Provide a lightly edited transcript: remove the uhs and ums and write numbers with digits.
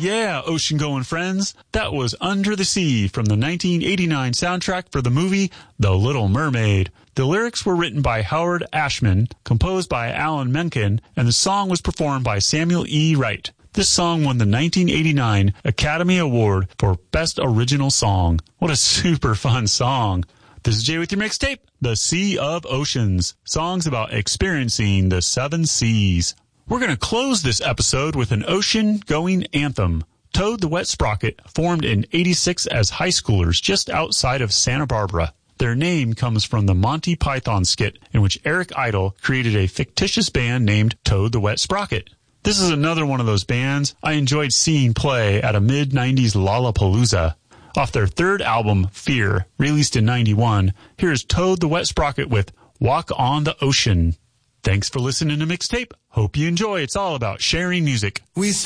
yeah, ocean-going friends. That was Under the Sea from the 1989 soundtrack for the movie The Little Mermaid. The lyrics were written by Howard Ashman, composed by Alan Menken, and the song was performed by Samuel E. Wright. This song won the 1989 Academy Award for Best Original Song. What a super fun song. This is Jay with your mixtape, The Sea of Oceans. Songs about experiencing the seven seas. We're going to close this episode with an ocean-going anthem. Toad the Wet Sprocket formed in '86 as high schoolers just outside of Santa Barbara. Their name comes from the Monty Python skit in which Eric Idle created a fictitious band named Toad the Wet Sprocket. This is another one of those bands I enjoyed seeing play at a mid-'90s Lollapalooza. Off their third album, Fear, released in '91, here's Toad the Wet Sprocket with Walk on the Ocean. Thanks for listening to Mixtape. Hope you enjoy. It's all about sharing music.